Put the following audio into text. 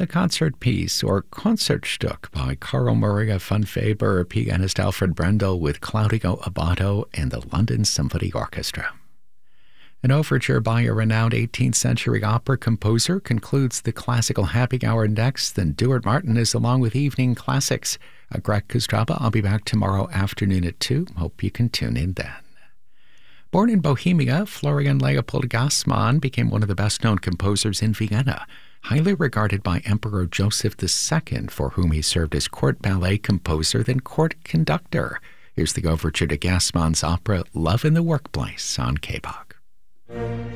a concert piece or Concertstück by Carl Maria von Weber, pianist Alfred Brendel with Claudio Abbado and the London Symphony Orchestra. An overture by a renowned 18th century opera composer concludes the classical happy hour next. Then Duart Martin is along with Evening Classics. Greg Kostraba, I'll be back tomorrow afternoon at 2. Hope you can tune in then. Born in Bohemia, Florian Leopold Gassmann became one of the best-known composers in Vienna, highly regarded by Emperor Joseph II, for whom he served as court ballet composer, then court conductor. Here's the overture to Gassmann's opera Love in the Workplace on KBOK.